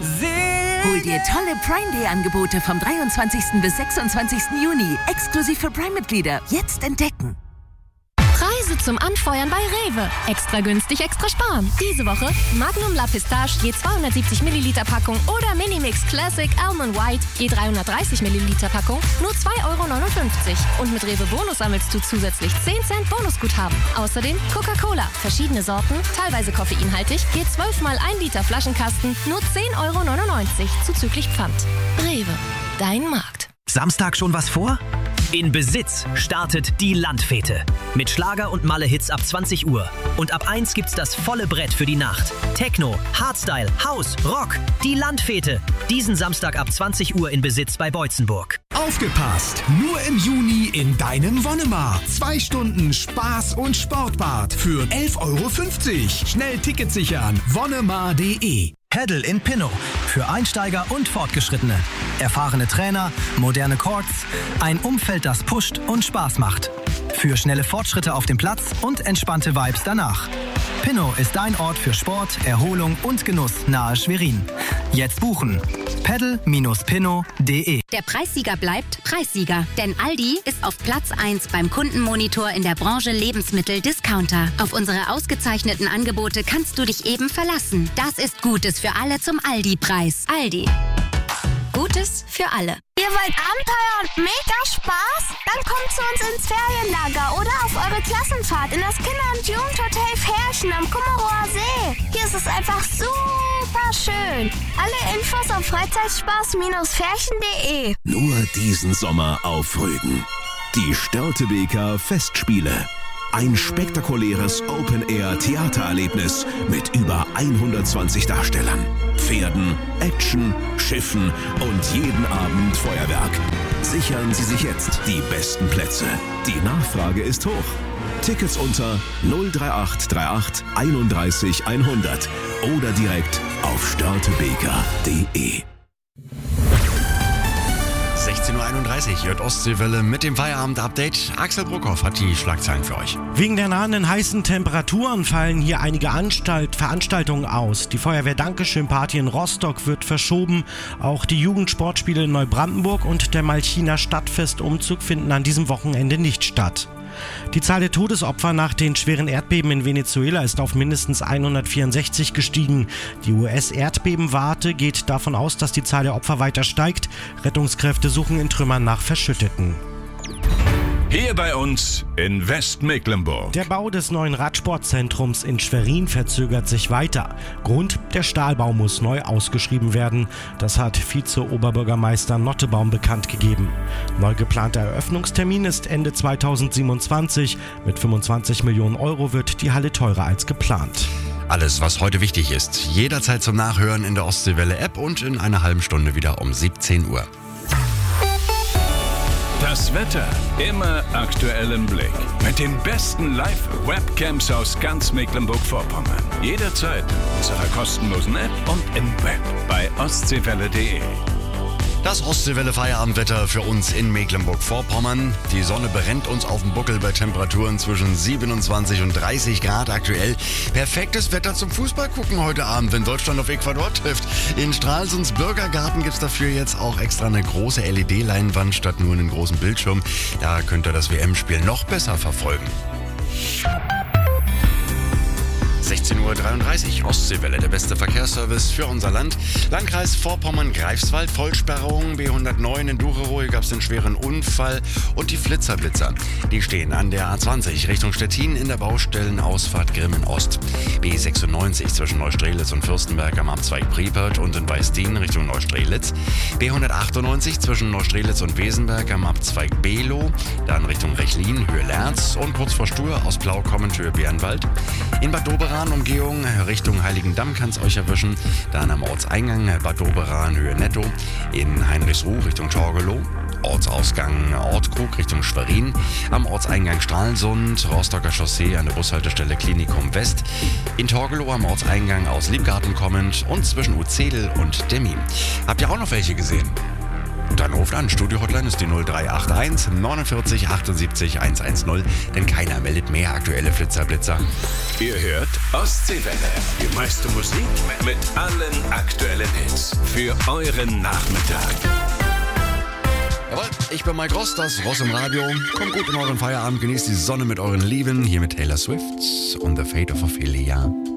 Hol dir tolle Prime Day Angebote vom 23. bis 26. Juni. Exklusiv für Prime-Mitglieder. Jetzt entdecken. Preise zum Anfeuern bei Rewe. Extra günstig, extra sparen. Diese Woche Magnum La Pistache je 270 Milliliter Packung oder Minimix Classic Almond White je 330 Milliliter Packung nur 2,59 €. Und mit Rewe Bonus sammelst du zusätzlich 10 Cent Bonusguthaben. Außerdem Coca-Cola, verschiedene Sorten, teilweise koffeinhaltig, je 12 mal 1 Liter Flaschenkasten nur 10,99 € zuzüglich Pfand. Rewe, dein Markt. Samstag schon was vor? In Besitz startet die Landfete. Mit Schlager- und Malle-Hits ab 20 Uhr. Und ab 1 gibt's das volle Brett für die Nacht. Techno, Hardstyle, House, Rock. Die Landfete. Diesen Samstag ab 20 Uhr in Besitz bei Beutzenburg. Aufgepasst! Nur im Juni in deinem Wonnemar. 2 Stunden Spaß und Sportbad für 11,50 €. Schnell Ticket sichern. Wonnemar.de. Paddle in Pinnow. Für Einsteiger und Fortgeschrittene. Erfahrene Trainer, moderne Courts. Ein Umfeld, das pusht und Spaß macht. Für schnelle Fortschritte auf dem Platz und entspannte Vibes danach. Pinnow ist dein Ort für Sport, Erholung und Genuss nahe Schwerin. Jetzt buchen. paddle-pinnow.de. Der Preissieger bleibt Preissieger, denn Aldi ist auf Platz 1 beim Kundenmonitor in der Branche Lebensmittel-Discounter. Auf unsere ausgezeichneten Angebote kannst du dich eben verlassen. Das ist Gutes für alle zum Aldi-Preis. Aldi. Gutes für alle. Ihr wollt Abenteuer und mega Spaß? Dann kommt zu uns ins Ferienlager oder auf eure Klassenfahrt in das Kinder- und Jugendhotel Ferchen am Kummerower See. Hier ist es einfach super schön. Alle Infos auf Freizeitspaß-ferchen.de. Nur diesen Sommer auf Rügen. Die Störtebeker Festspiele. Ein spektakuläres Open-Air-Theatererlebnis mit über 120 Darstellern, Pferden, Action, Schiffen und jeden Abend Feuerwerk. Sichern Sie sich jetzt die besten Plätze. Die Nachfrage ist hoch. Tickets unter 03838 31 100 oder direkt auf störtebeker.de. 16:31 Uhr, Ostseewelle mit dem Feierabend-Update. Axel Bruckhoff hat die Schlagzeilen für euch. Wegen der nahenden heißen Temperaturen fallen hier einige Veranstaltungen aus. Die Feuerwehr-Dankeschön-Party in Rostock wird verschoben. Auch die Jugendsportspiele in Neubrandenburg und der Malchiner Stadtfestumzug finden an diesem Wochenende nicht statt. Die Zahl der Todesopfer nach den schweren Erdbeben in Venezuela ist auf mindestens 164 gestiegen. Die US-Erdbebenwarte geht davon aus, dass die Zahl der Opfer weiter steigt. Rettungskräfte suchen in Trümmern nach Verschütteten. Hier bei uns in Westmecklenburg. Der Bau des neuen Radsportzentrums in Schwerin verzögert sich weiter. Grund: der Stahlbau muss neu ausgeschrieben werden. Das hat Vize-Oberbürgermeister Nottebaum bekannt gegeben. Neu geplanter Eröffnungstermin ist Ende 2027. Mit 25 Millionen € wird die Halle teurer als geplant. Alles, was heute wichtig ist, jederzeit zum Nachhören in der Ostseewelle-App und in einer halben Stunde wieder um 17 Uhr. Das Wetter immer aktuell im Blick. Mit den besten Live-Webcams aus ganz Mecklenburg-Vorpommern. Jederzeit in unserer kostenlosen App und im Web bei ostseewelle.de. Das Ostseewelle-Feierabendwetter für uns in Mecklenburg-Vorpommern. Die Sonne brennt uns auf dem Buckel bei Temperaturen zwischen 27 und 30 Grad aktuell. Perfektes Wetter zum Fußballgucken heute Abend, wenn Deutschland auf Ecuador trifft. In Stralsunds Bürgergarten gibt es dafür jetzt auch extra eine große LED-Leinwand statt nur einen großen Bildschirm. Da könnt ihr das WM-Spiel noch besser verfolgen. 16:33 Uhr, Ostseewelle, der beste Verkehrsservice für unser Land. Landkreis Vorpommern-Greifswald, Vollsperrung, B109 in Ducherow, hier gab es einen schweren Unfall und die Flitzerblitzer. Die stehen an der A20 Richtung Stettin in der Baustellenausfahrt Grimmen-Ost. B96 zwischen Neustrelitz und Fürstenberg am Abzweig Priepert und in Weißdien Richtung Neustrelitz. B198 zwischen Neustrelitz und Wesenberg am Abzweig Below, dann Richtung Rechlin, Höhe Lerz und kurz vor Stur aus Blau kommend Höhe Bärenwald. In Bad Doberan Umgehung Richtung Heiligendamm kann es euch erwischen. Dann am Ortseingang Bad Doberan Höhe Netto. In Heinrichsruh Richtung Torgelow. Ortsausgang Ortkrug Richtung Schwerin. Am Ortseingang Stralsund, Rostocker Chaussee an der Bushaltestelle Klinikum West. In Torgelow am Ortseingang aus Liebgarten kommend und zwischen Uzedel und Demmin. Habt ihr auch noch welche gesehen? Dann ruft an. Studio-Hotline ist die 0381 49 78 110, denn keiner meldet mehr aktuelle Flitzer-Blitzer. Ihr hört Ostseewelle. Die meiste Musik mit allen aktuellen Hits für euren Nachmittag. Jawohl, ich bin Mike Ross, das Ross im Radio. Kommt gut in euren Feierabend, genießt die Sonne mit euren Lieben. Hier mit Taylor Swift und The Fate of Ophelia.